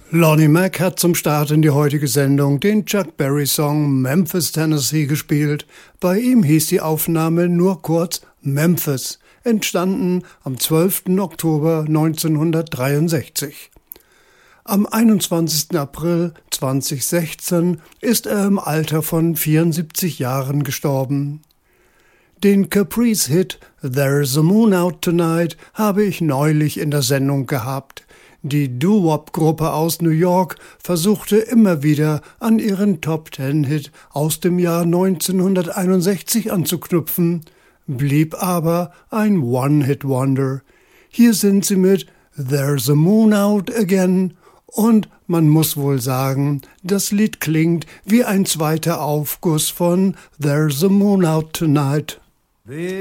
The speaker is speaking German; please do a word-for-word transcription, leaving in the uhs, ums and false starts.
Lonnie Mack hat zum Start in die heutige Sendung den Chuck Berry-Song Memphis, Tennessee gespielt. Bei ihm hieß die Aufnahme nur kurz Memphis, entstanden am zwölften Oktober neunzehnhundertdreiundsechzig. Am einundzwanzigsten April zweitausendsechzehn ist er im Alter von vierundsiebzig Jahren gestorben. Den Caprice-Hit There's a Moon Out Tonight habe ich neulich in der Sendung gehabt. Die Doo-Wop-Gruppe aus New York versuchte immer wieder an ihren Top-Ten-Hit aus dem Jahr neunzehnhunderteinundsechzig anzuknüpfen, blieb aber ein One-Hit-Wonder. Hier sind sie mit There's a Moon Out Again und man muss wohl sagen, das Lied klingt wie ein zweiter Aufguss von There's a Moon Out Tonight.